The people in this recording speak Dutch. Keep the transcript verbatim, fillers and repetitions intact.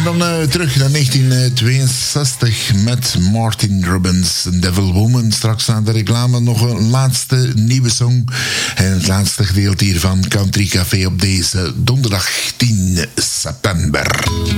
dan uh, terug naar negentien tweeënzestig met Martin Robbins, Devil Woman. Straks na de reclame nog een laatste nieuwe song. En het laatste gedeelte hiervan, Country Café op deze donderdag tien september.